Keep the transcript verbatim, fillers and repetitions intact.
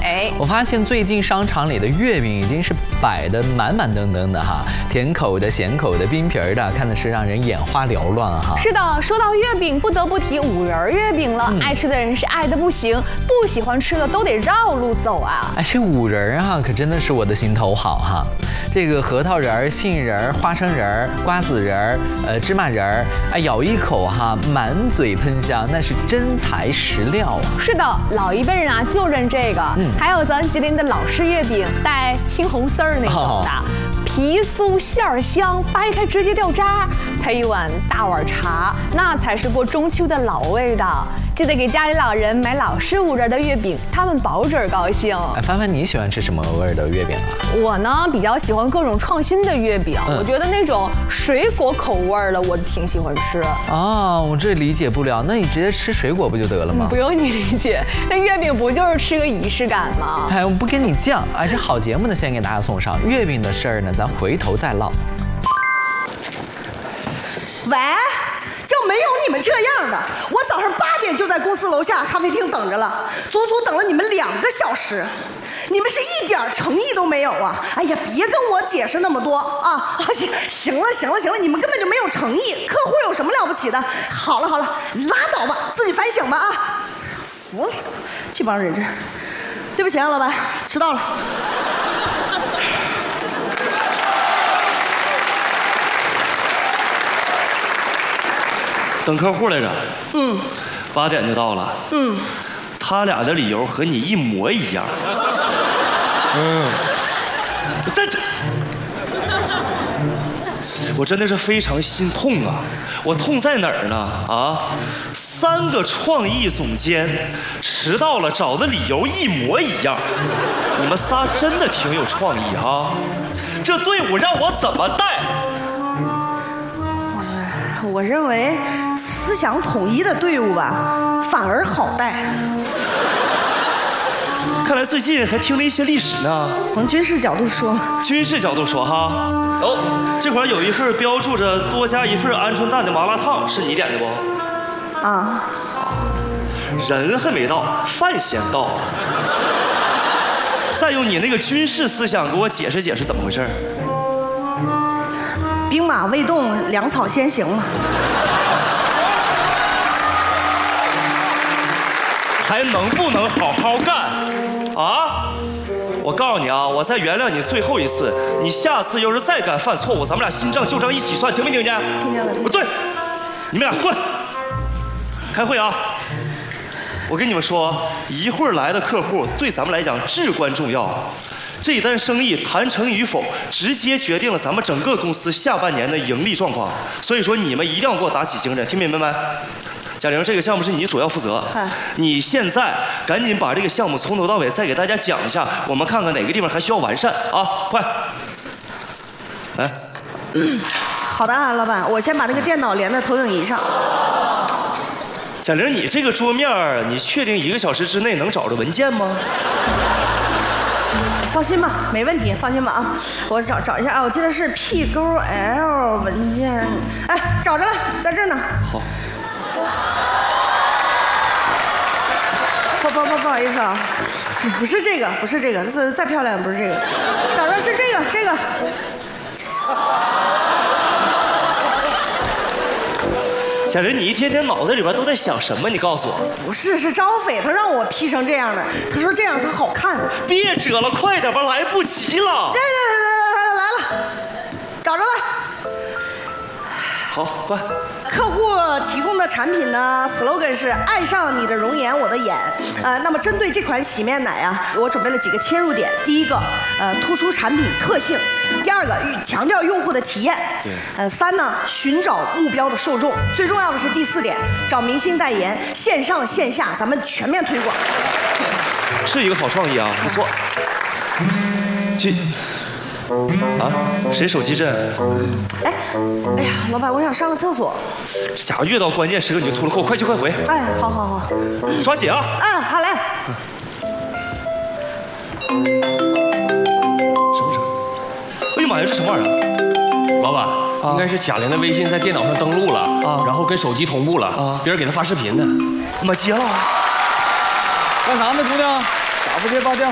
哎， 我发现最近商场里的月饼已经是摆的满满登登的哈，甜口的、咸口的、冰皮儿的，看的是让人眼花缭乱哈。 是的，说到月饼，不得不提五仁月饼了。嗯、爱吃的人是爱的不行，不喜欢吃的都得绕路走啊。 哎，这五仁哈，可真的是我的心头好哈。这个核桃仁儿、杏仁儿、花生仁儿、瓜子仁儿、呃芝麻仁儿，哎，咬一口哈，满嘴喷香，那是真材实料啊。 是的，老一辈人啊就认这个。嗯，还有咱吉林的老式月饼，带青红丝儿那种的。哦，皮酥馅儿香，掰开直接掉渣，配一碗大碗茶，那才是过中秋的老味道。记得给家里老人买老式五仁的月饼，他们保准高兴。 哎，帆帆，你喜欢吃什么味儿的月饼啊？ 我呢比较喜欢各种创新的月饼，嗯、我觉得那种水果口味的我挺喜欢吃。 哦，我这理解不了，那你直接吃水果不就得了吗？ 嗯、不用你理解，那月饼不就是吃个仪式感吗？ 哎，我不跟你犟，哎，这好节目呢，先给大家送上。月饼的事儿呢，咱回头再唠。 喂，就没有你们这样的。我早上八点就在公司楼下咖啡厅等着了，足足等了你们两个小时。你们是一点诚意都没有啊！哎呀，别跟我解释那么多啊！行行了行了行了，你们根本就没有诚意。客户有什么了不起的？好了好了，拉倒吧，自己反省吧啊！服了这帮人这。对不起啊，老板，迟到了。 等客户来着。 嗯。 八点就到了。 嗯。 他俩的理由和你一模一样。嗯。这这。我真的是非常心痛啊！我痛在哪儿呢？啊，三个创意总监迟到了，找的理由一模一样。你们仨真的挺有创意哈！这队伍让我怎么带？ 我我认为思想统一的队伍吧，反而好带。 看来最近还听了一些历史呢。 从军事角度说。 军事角度说哈。哦，这会儿有一份标注着多加一份鹌鹑蛋的麻辣烫，是你点的不？ 啊。 人还没到，饭先到了。再用你那个军事思想给我解释解释怎么回事。 兵马未动，粮草先行嘛。 还能不能好好干啊？我告诉你啊，我再原谅你最后一次，你下次要是再敢犯错误，咱们俩新账旧账一起算，听没听见？ 听见了。 不对，你们俩过来开会啊！我跟你们说，一会儿来的客户对咱们来讲至关重要，这一单生意谈成与否，直接决定了咱们整个公司下半年的盈利状况。所以说，你们一定要给我打起精神，听明白没？贾玲，这个项目是你主要负责。你现在赶紧把这个项目从头到尾再给大家讲一下，我们看看哪个地方还需要完善啊！快，来。 嗯、好的啊，老板，我先把那个电脑连在投影仪上。 贾玲，你这个桌面，你确定一个小时之内能找着文件吗？ 放心吧，没问题，放心吧啊！我找找一下啊，我记得是 P 勾 L 文件，哎，找着了，在这呢。 好。 不不不不好意思啊，不是这个，不是这个，再再漂亮不是这个，找的是这个这个。 小人，你一天天脑子里边都在想什么？你告诉我。 不是，是张斐，他让我 P 成这样的，他说这样他好看。 别折了，快点吧，来不及了。 来来来来来来了，找着了。 好，快。 客户提供的产品呢 ，slogan 是“爱上你的容颜，我的眼”。呃，那么针对这款洗面奶啊，我准备了几个切入点。第一个，呃，突出产品特性；第二个，强调用户的体验；呃，三呢，寻找目标的受众；最重要的是第四点，找明星代言，线上线下咱们全面推广。 是一个好创意啊，不错。这。啊，谁手机震？ 哎，哎呀，老板，我想上个厕所。 这家伙越到关键时刻你就秃了扣，快去快回。 哎，好好好， 抓紧啊！ 嗯，好嘞。 什么声？哎呀妈呀，这什么玩意儿？ 老板，啊、应该是贾玲的微信在电脑上登录了啊，然后跟手机同步了啊，别人给他发视频呢。 妈接了。 干啥呢，姑娘？咋不接大电话？